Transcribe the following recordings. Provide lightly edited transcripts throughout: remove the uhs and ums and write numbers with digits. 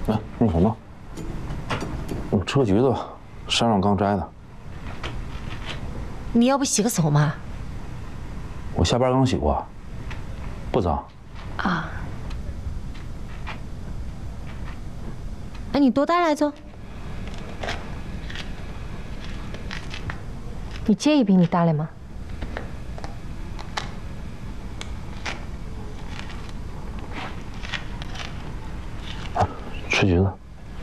来，用什么？车橘子，山上刚摘的。 你要不洗个手嘛？ 我下班刚洗过，不脏。 啊。哎，你多大来着？你介意比你大的吗？ 吃橘子。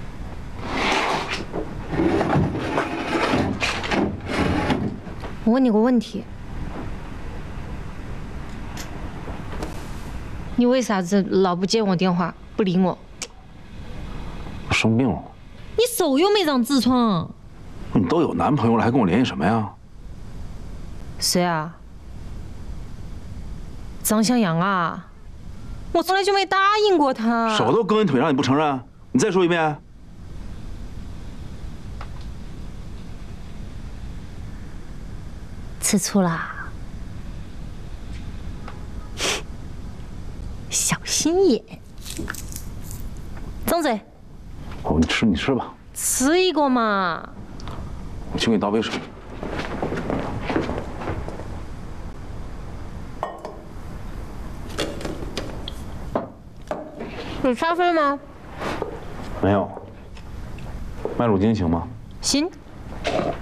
我问你个问题，你为啥子老不接我电话，不理我？ 我生病了。 你手又没长痔疮。 你都有男朋友了，还跟我联系什么呀？ 谁啊？张向阳啊！我从来就没答应过他。 手都搁你腿上，你不承认？你再说一遍。 吃醋啦？小心眼。张嘴。 哦，你吃吧。 吃一个嘛。 我去给你倒杯水。 有咖啡吗？ 没有。麦乳精行吗？ 行。